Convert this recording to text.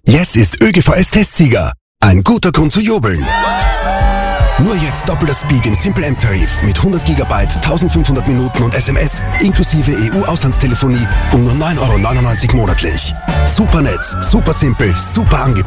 Yes ist ÖGVS-Testsieger. Ein guter Grund zu jubeln. Nur jetzt doppelter Speed im Simple M-Tarif mit 100 GB, 1500 Minuten und SMS inklusive EU-Auslandstelefonie um nur 9,99 € monatlich. Super Netz, super simpel, super Angebot.